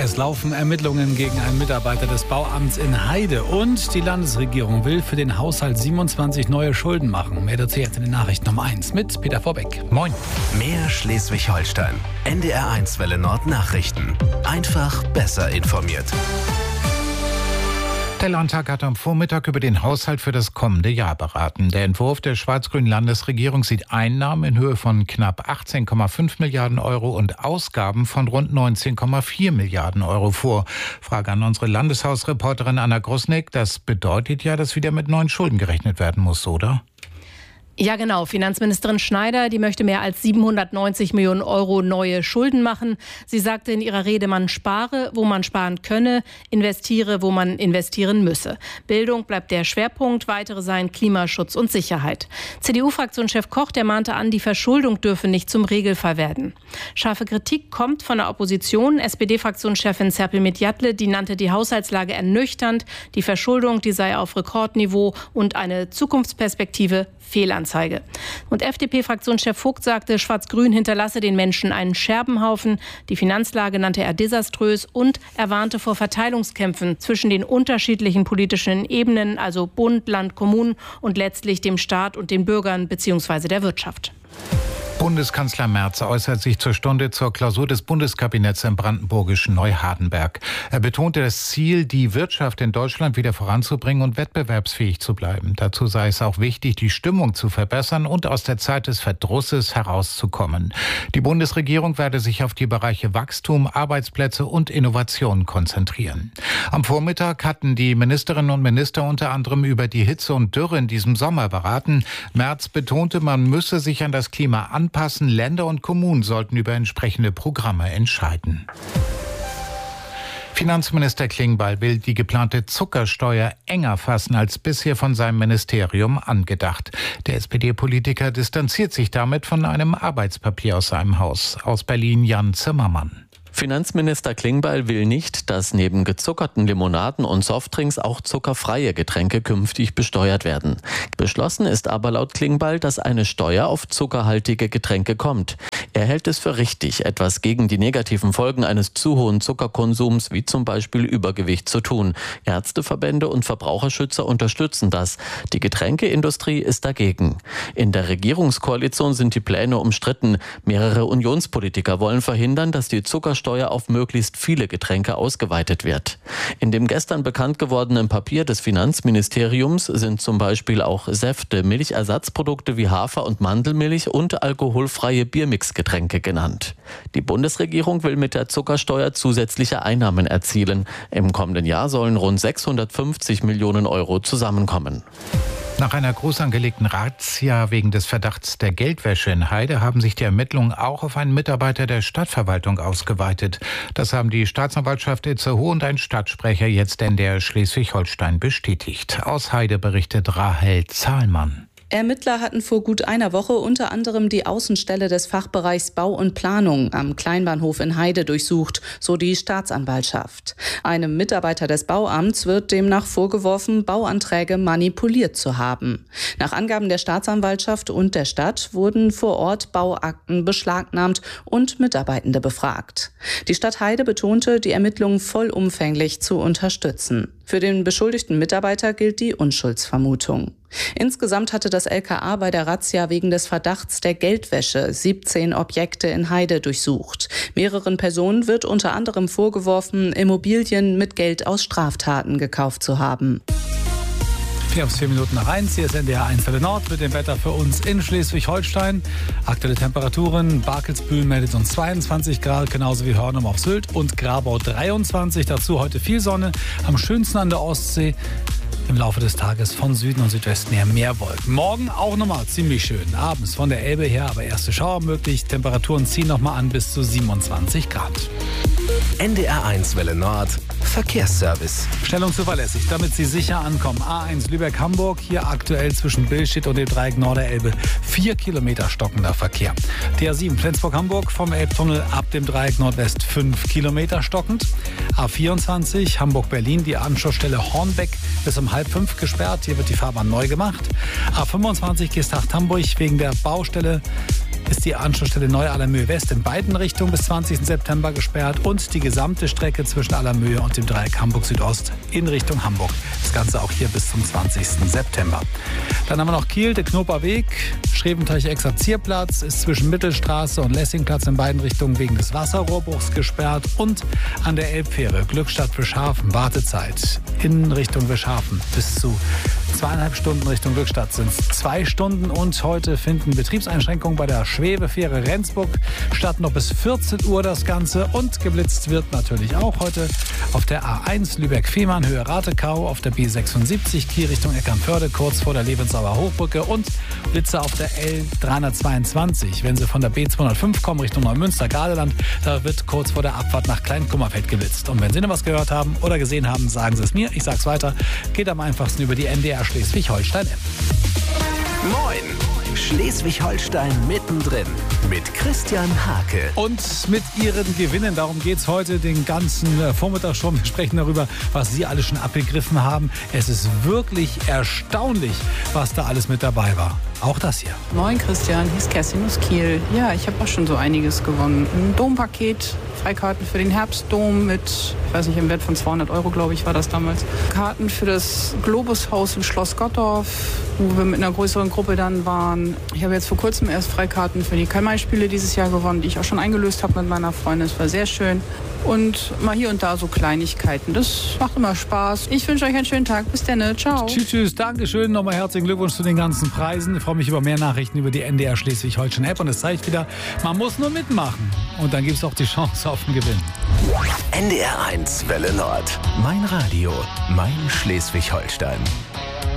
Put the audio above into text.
Es laufen Ermittlungen gegen einen Mitarbeiter des Bauamts in Heide. Und die Landesregierung will für den Haushalt 27 neue Schulden machen. Mehr dazu jetzt in den Nachrichten um 1 mit Peter Vorbeck. Moin. Mehr Schleswig-Holstein. NDR1 Welle Nord Nachrichten. Einfach besser informiert. Der Landtag hat am Vormittag über den Haushalt für das kommende Jahr beraten. Der Entwurf der schwarz-grünen Landesregierung sieht Einnahmen in Höhe von knapp 18,5 Milliarden Euro und Ausgaben von rund 19,4 Milliarden Euro vor. Frage an unsere Landeshausreporterin Anna Grusnick. Das bedeutet ja, dass wieder mit neuen Schulden gerechnet werden muss, oder? Ja, genau. Finanzministerin Schneider, die möchte mehr als 790 Millionen Euro neue Schulden machen. Sie sagte in ihrer Rede, man spare, wo man sparen könne, investiere, wo man investieren müsse. Bildung bleibt der Schwerpunkt, weitere seien Klimaschutz und Sicherheit. CDU-Fraktionschef Koch, der mahnte an, die Verschuldung dürfe nicht zum Regelfall werden. Scharfe Kritik kommt von der Opposition. SPD-Fraktionschefin Serpil-Medjatle, die nannte die Haushaltslage ernüchternd. Die Verschuldung, die sei auf Rekordniveau und eine Zukunftsperspektive Fehlanzeige. Und FDP-Fraktionschef Vogt sagte, Schwarz-Grün hinterlasse den Menschen einen Scherbenhaufen. Die Finanzlage nannte er desaströs und er warnte vor Verteilungskämpfen zwischen den unterschiedlichen politischen Ebenen, also Bund, Land, Kommunen und letztlich dem Staat und den Bürgern bzw. der Wirtschaft. Bundeskanzler Merz äußert sich zur Stunde zur Klausur des Bundeskabinetts im brandenburgischen Neuhardenberg. Er betonte das Ziel, die Wirtschaft in Deutschland wieder voranzubringen und wettbewerbsfähig zu bleiben. Dazu sei es auch wichtig, die Stimmung zu verbessern und aus der Zeit des Verdrusses herauszukommen. Die Bundesregierung werde sich auf die Bereiche Wachstum, Arbeitsplätze und Innovation konzentrieren. Am Vormittag hatten die Ministerinnen und Minister unter anderem über die Hitze und Dürre in diesem Sommer beraten. Merz betonte, man müsse sich an das Klima anpassen. Länder und Kommunen sollten über entsprechende Programme entscheiden. Finanzminister Klingbeil will die geplante Zuckersteuer enger fassen als bisher von seinem Ministerium angedacht. Der SPD-Politiker distanziert sich damit von einem Arbeitspapier aus seinem Haus. Aus Berlin Jan Zimmermann. Finanzminister Klingbeil will nicht, dass neben gezuckerten Limonaden und Softdrinks auch zuckerfreie Getränke künftig besteuert werden. Beschlossen ist aber laut Klingbeil, dass eine Steuer auf zuckerhaltige Getränke kommt. Er hält es für richtig, etwas gegen die negativen Folgen eines zu hohen Zuckerkonsums, wie zum Beispiel Übergewicht, zu tun. Ärzteverbände und Verbraucherschützer unterstützen das. Die Getränkeindustrie ist dagegen. In der Regierungskoalition sind die Pläne umstritten. Mehrere Unionspolitiker wollen verhindern, dass die Zuckersteuer auf möglichst viele Getränke ausgeweitet wird. In dem gestern bekannt gewordenen Papier des Finanzministeriums sind zum Beispiel auch Säfte, Milchersatzprodukte wie Hafer- und Mandelmilch und alkoholfreie Biermixgetränke genannt. Die Bundesregierung will mit der Zuckersteuer zusätzliche Einnahmen erzielen. Im kommenden Jahr sollen rund 650 Millionen Euro zusammenkommen. Nach einer groß angelegten Razzia wegen des Verdachts der Geldwäsche in Heide haben sich die Ermittlungen auch auf einen Mitarbeiter der Stadtverwaltung ausgeweitet. Das haben die Staatsanwaltschaft Itzehoe und ein Stadtsprecher jetzt NDR Schleswig-Holstein bestätigt. Aus Heide berichtet Rahel Zahlmann. Ermittler hatten vor gut einer Woche unter anderem die Außenstelle des Fachbereichs Bau und Planung am Kleinbahnhof in Heide durchsucht, so die Staatsanwaltschaft. Einem Mitarbeiter des Bauamts wird demnach vorgeworfen, Bauanträge manipuliert zu haben. Nach Angaben der Staatsanwaltschaft und der Stadt wurden vor Ort Bauakten beschlagnahmt und Mitarbeitende befragt. Die Stadt Heide betonte, die Ermittlungen vollumfänglich zu unterstützen. Für den beschuldigten Mitarbeiter gilt die Unschuldsvermutung. Insgesamt hatte das LKA bei der Razzia wegen des Verdachts der Geldwäsche 17 Objekte in Heide durchsucht. Mehreren Personen wird unter anderem vorgeworfen, Immobilien mit Geld aus Straftaten gekauft zu haben. 4 Minuten nach 1, hier ist NDR 1 Welle Nord mit dem Wetter für uns in Schleswig-Holstein. Aktuelle Temperaturen, Barkelsbühl meldet uns 22 Grad, genauso wie Hörnum auf Sylt und Grabau 23. Dazu heute viel Sonne, am schönsten an der Ostsee. Im Laufe des Tages von Süden und Südwesten her mehr Wolken. Morgen auch nochmal ziemlich schön. Abends von der Elbe her aber erste Schauer möglich. Temperaturen ziehen nochmal an bis zu 27 Grad. NDR1 Welle Nord Verkehrsservice. Schnell und zuverlässig, damit Sie sicher ankommen. A1 Lübeck-Hamburg, hier aktuell zwischen Billstedt und dem Dreieck Norderelbe 4 Kilometer stockender Verkehr. Die A7 Flensburg-Hamburg vom Elbtunnel ab dem Dreieck Nordwest 5 Kilometer stockend. A24 Hamburg-Berlin, die Anschlussstelle Hornbeck bis um 4:30 gesperrt. Hier wird die Fahrbahn neu gemacht. A25 Geesthacht-Hamburg wegen der Baustelle ist die Anschlussstelle Neu-Allermöhe West in beiden Richtungen bis 20. September gesperrt und die gesamte Strecke zwischen Allermöhe und dem Dreieck Hamburg Südost in Richtung Hamburg. Das Ganze auch hier bis zum 20. September. Dann haben wir noch Kiel, der Knoper Weg, Schreventeich-Exerzierplatz ist zwischen Mittelstraße und Lessingplatz in beiden Richtungen wegen des Wasserrohrbruchs gesperrt und an der Elbfähre Glückstadt-Wischhafen Wartezeit in Richtung Wischhafen bis zu 2,5 Stunden Richtung Glückstadt sind es 2 Stunden und heute finden Betriebseinschränkungen bei der Schwebefähre Rendsburg statt, noch bis 14 Uhr das Ganze und geblitzt wird natürlich auch heute auf der A1 Lübeck-Fehmarn Höhe Ratekau, auf der B76 Kiel Richtung Eckernförde kurz vor der Lebensauer Hochbrücke und Blitze auf der L322. Wenn Sie von der B205 kommen Richtung Neumünster-Gardeland, da wird kurz vor der Abfahrt nach Kleinkummerfeld geblitzt. Und wenn Sie noch was gehört haben oder gesehen haben, sagen Sie es mir. Ich sag's weiter. Geht am einfachsten über die NDR Schleswig-Holstein-App. Moin! Schleswig-Holstein mittendrin mit Christian Hake. Und mit Ihren Gewinnen, darum geht es heute den ganzen Vormittag schon. Wir sprechen darüber, was Sie alle schon abgegriffen haben. Es ist wirklich erstaunlich, was da alles mit dabei war. Auch das hier. Moin Christian, hier ist Kerstin aus Kiel. Ja, ich habe auch schon so einiges gewonnen. Ein Dompaket, Freikarten für den Herbstdom mit, ich weiß nicht, im Wert von 200 €, glaube ich, war das damals. Karten für das Globushaus in Schloss Gottorf, wo wir mit einer größeren Gruppe dann waren. Ich habe jetzt vor kurzem erst Freikarten für die Karl-May-Spiele dieses Jahr gewonnen, die ich auch schon eingelöst habe mit meiner Freundin. Das war sehr schön. Und mal hier und da so Kleinigkeiten. Das macht immer Spaß. Ich wünsche euch einen schönen Tag. Bis dann. Ciao. Tschüss, tschüss. Dankeschön. Nochmal herzlichen Glückwunsch zu den ganzen Preisen. Ich freue mich über mehr Nachrichten über die NDR Schleswig-Holstein-App. Und es zeigt wieder, man muss nur mitmachen. Und dann gibt es auch die Chance auf den Gewinn. NDR 1 Welle Nord. Mein Radio. Mein Schleswig-Holstein.